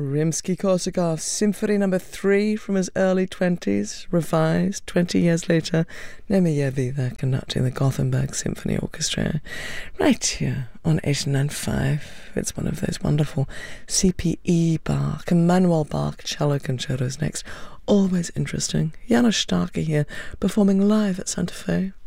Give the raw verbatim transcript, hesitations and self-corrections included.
Rimsky-Korsakov, Symphony Number Three from his early twenties, revised twenty years later. Nemeyevi there conducting the Gothenburg Symphony Orchestra. Right here on eighty-nine point five. It's one of those wonderful C P E Bach, Emanuel Bach cello concertos next. Always interesting. Janos Starke here, performing live at Santa Fe.